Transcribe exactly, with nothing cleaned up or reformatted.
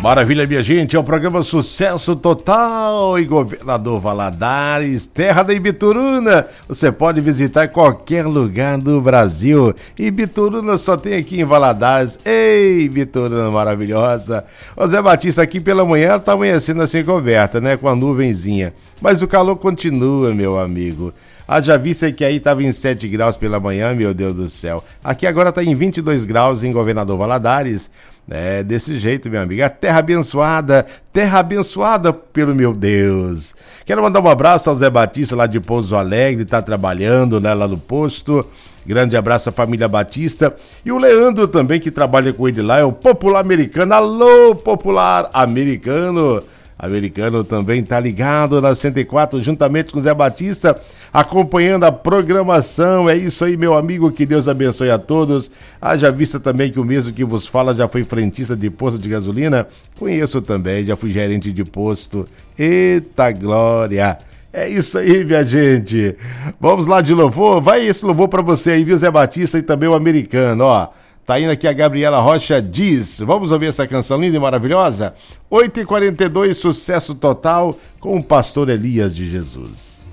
Maravilha, minha gente, é o programa Sucesso Total e Governador Valadares, terra da Ibituruna. Você pode visitar qualquer lugar do Brasil. Ibituruna só tem aqui em Valadares. Ei, Ibituruna maravilhosa. O Zé Batista aqui pela manhã tá amanhecendo assim coberta, né, com a nuvenzinha. Mas o calor continua, meu amigo. Haja vista que aí estava em sete graus pela manhã, meu Deus do céu. Aqui agora está em vinte e dois graus em Governador Valadares. É desse jeito, meu amigo. A terra abençoada, terra abençoada pelo meu Deus. Quero mandar um abraço ao Zé Batista lá de Pouso Alegre, tá trabalhando, né, lá no posto. Grande abraço à família Batista. E o Leandro também, que trabalha com ele lá, é o Popular Americano. Alô, Popular Americano. Americano também tá ligado na cento e quatro, juntamente com o Zé Batista, acompanhando a programação. É isso aí, meu amigo, que Deus abençoe a todos. Haja vista também que o mesmo que vos fala já foi frentista de posto de gasolina. Conheço também, já fui gerente de posto. Eita glória! É isso aí, minha gente. Vamos lá de louvor. Vai esse louvor pra você aí, viu, Zé Batista, e também o Americano, ó. Tá indo aqui a Gabriela Rocha Diz. Vamos ouvir essa canção linda e maravilhosa? oito e quarenta e dois, sucesso total com o pastor Elias de Jesus.